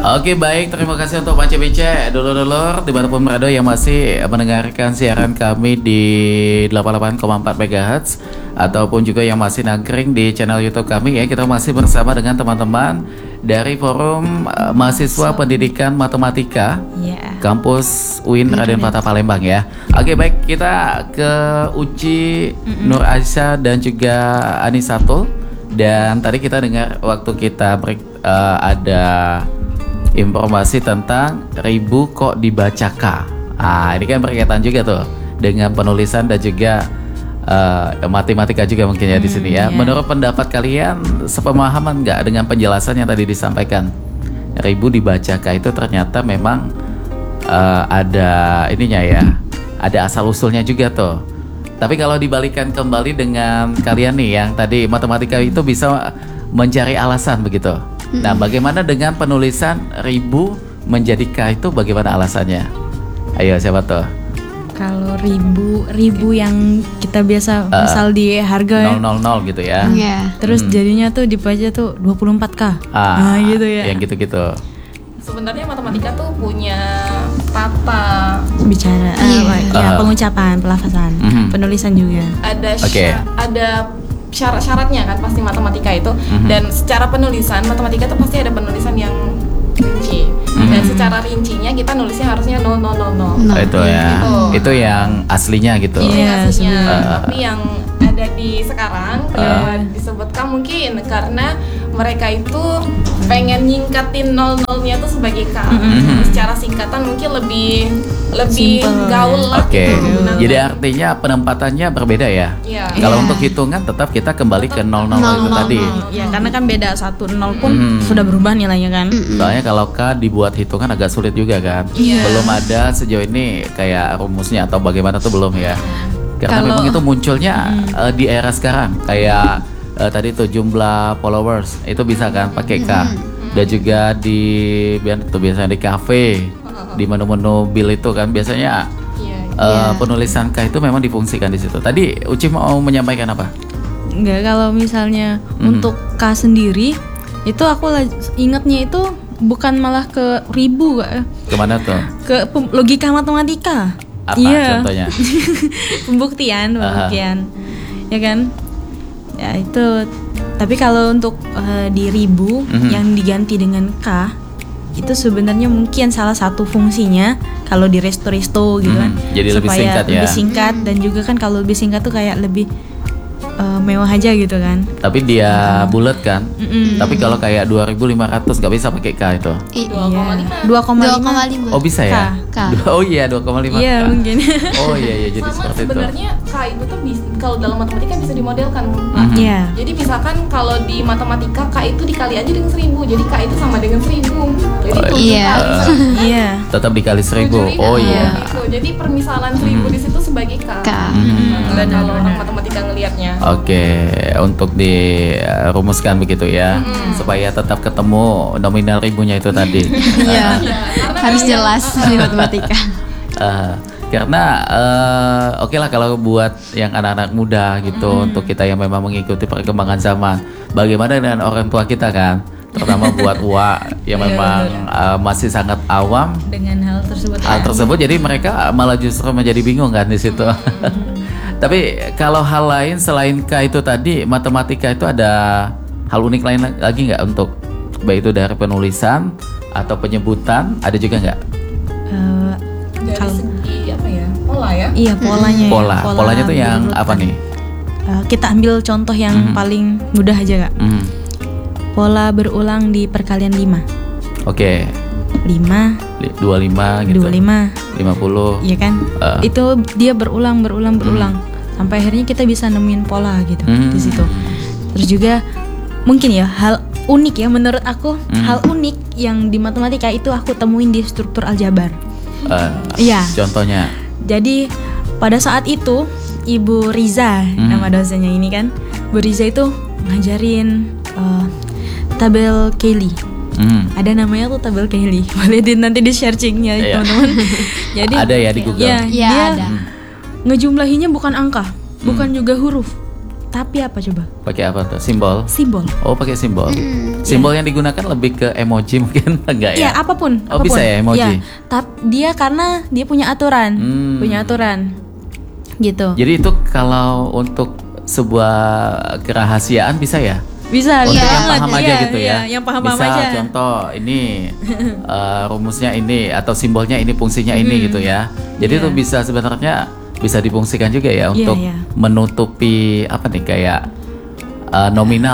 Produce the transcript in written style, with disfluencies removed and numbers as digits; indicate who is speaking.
Speaker 1: Oke, baik, terima kasih untuk Pak CBC, dulur-dulur dimanapun berada yang masih mendengarkan siaran kami di 88,4 MHz ataupun juga yang masih nangkring di channel YouTube kami ya. Kita masih bersama dengan teman-teman dari Forum Mahasiswa Pendidikan Matematika Kampus UIN Raden Patah Palembang ya. Oke, baik, kita ke Uci, Nur Aisyah dan juga Anisatul. Dan tadi kita dengar waktu kita break ada informasi tentang ribu kok dibaca K. Ini kan berkaitan juga tuh dengan penulisan dan juga matematika juga mungkin ya di sini ya. Menurut pendapat kalian, sepemahaman nggak dengan penjelasan yang tadi disampaikan? Ribu dibaca K itu ternyata memang ada ininya ya, ada asal usulnya juga tuh. Tapi kalau dibalikan kembali dengan kalian nih yang tadi matematika itu bisa mencari alasan begitu. Nah, bagaimana dengan penulisan ribu menjadi K itu bagaimana alasannya? Ayo, siapa tuh?
Speaker 2: Kalau ribu yang kita biasa misal di harga
Speaker 1: 000 gitu ya.
Speaker 2: Terus jadinya tuh dibaca tuh 24K. Nah, gitu ya.
Speaker 1: Yang gitu-gitu.
Speaker 3: Sebenarnya matematika tuh punya tata
Speaker 2: bicara, pengucapan, pelafazan, penulisan juga.
Speaker 3: Ada syarat-syaratnya kan pasti matematika itu. Dan secara penulisan matematika itu pasti ada penulisan yang rinci. Dan secara rincinya kita nulisnya harusnya 000.
Speaker 1: Itu ya. Itu yang aslinya gitu.
Speaker 3: Iya, aslinya. Tapi yang ada di sekarang disebutkan mungkin karena mereka itu pengen nyingkatin 00-nya tuh sebagai K. Secara singkatan mungkin lebih gaul lah.
Speaker 1: Oke. Jadi artinya penempatannya berbeda ya. Kalau untuk hitungan tetap kita kembali ke 00 itu tadi.
Speaker 2: Ya, karena kan beda 1 0 pun sudah berubah nilainya kan.
Speaker 1: Soalnya kalau K dibuat hitungan agak sulit juga kan. Belum ada sejauh ini kayak rumusnya atau bagaimana tuh belum ya. Karena memang itu munculnya di era sekarang kayak tadi tuh jumlah followers itu bisa kan pakai K. Dan juga biasanya di kafe, di menu-menu bill itu kan biasanya penulisan K itu memang difungsikan di situ. Tadi Uci mau menyampaikan apa?
Speaker 2: Enggak, kalau misalnya untuk K sendiri itu aku ingatnya itu bukan malah ke ribu,
Speaker 1: Kemana tuh?
Speaker 2: Ke logika matematika.
Speaker 1: Apa contohnya?
Speaker 2: Pembuktian, ya kan? Ya itu. Tapi kalau untuk di ribu yang diganti dengan K itu sebenarnya mungkin salah satu fungsinya kalau di resto gitu kan.
Speaker 1: Jadi lebih singkat ya.
Speaker 2: Lebih singkat dan juga kan kalau lebih singkat tuh kayak lebih mewah aja gitu kan.
Speaker 1: Tapi dia bulat kan. Tapi kalau kayak 2.500 nggak bisa pakai K itu.
Speaker 2: 2,5.
Speaker 1: Oh bisa ya?
Speaker 2: K.
Speaker 1: Oh iya 2,5.
Speaker 2: Iya mungkin.
Speaker 1: Oh iya jadi
Speaker 3: sama
Speaker 1: seperti itu.
Speaker 3: Sebenarnya K itu tuh kalau dalam matematika bisa dimodelkan.
Speaker 2: Iya.
Speaker 3: Jadi misalkan kalau di matematika K itu dikali aja dengan 1000. Jadi K itu sama dengan 1000. Jadi
Speaker 2: iya.
Speaker 1: Tetap dikali 1000. Oh iya.
Speaker 3: Jadi permisalan 1000 di situ sebagai K. Dan kalau orang matematika ngelihatnya.
Speaker 1: Oke, untuk dirumuskan begitu ya, supaya tetap ketemu nominal ribunya itu tadi.
Speaker 4: Iya, harus jelas di matematika.
Speaker 1: Karena oke lah kalau buat yang anak-anak muda gitu, untuk kita yang memang mengikuti perkembangan zaman. Bagaimana dengan orang tua kita kan? Terutama buat yang memang masih sangat awam
Speaker 2: dengan hal
Speaker 1: tersebut. Jadi mereka malah justru menjadi bingung kan di situ. Tapi kalau hal lain selain K itu tadi, matematika itu ada hal unik lain lagi nggak untuk baik itu dari penulisan atau penyebutan, ada juga nggak?
Speaker 3: Dari segi apa ya? Pola ya?
Speaker 2: Iya, polanya.
Speaker 1: Polanya tuh yang apa nih?
Speaker 2: Kita ambil contoh yang paling mudah aja Kak. Pola berulang di perkalian 5.
Speaker 1: Oke.
Speaker 2: 5
Speaker 1: 25 gitu. 50.
Speaker 2: Iya kan? Itu dia berulang sampai akhirnya kita bisa nemuin pola gitu di situ. Terus juga mungkin ya hal unik ya menurut aku, hal unik yang di matematika itu aku temuin di struktur aljabar. Iya.
Speaker 1: Contohnya.
Speaker 2: Jadi pada saat itu Ibu Riza nama dosennya ini kan, Bu Riza itu ngajarin tabel Cayley. Ada namanya tuh tabel Cayley. Boleh nanti di searchingnya teman-teman. Jadi
Speaker 1: ada ya di Google.
Speaker 2: Dia ada. Ngejumlahinya bukan angka, bukan juga huruf, Tapi apa coba?
Speaker 1: Pakai apa tuh? Simbol.
Speaker 2: Simbol.
Speaker 1: Oh, pakai simbol. Simbol yang digunakan lebih ke emoji mungkin enggak ya?
Speaker 2: Iya, apapun.
Speaker 1: Oh, bisa ya emoji.
Speaker 2: Iya, dia karena dia punya aturan. Punya aturan. Gitu.
Speaker 1: Jadi itu kalau untuk sebuah kerahasiaan bisa ya?
Speaker 2: Bisa,
Speaker 1: Untuk
Speaker 2: iya
Speaker 1: yang
Speaker 2: banget.
Speaker 1: paham aja
Speaker 2: Iya,
Speaker 1: gitu
Speaker 2: iya,
Speaker 1: ya.
Speaker 2: yang paham-paham
Speaker 1: Misal
Speaker 2: aja.
Speaker 1: contoh ini rumusnya ini atau simbolnya ini, fungsinya ini gitu ya. Jadi itu bisa sebenarnya bisa difungsikan juga ya untuk
Speaker 2: iya.
Speaker 1: menutupi apa nih kayak nominal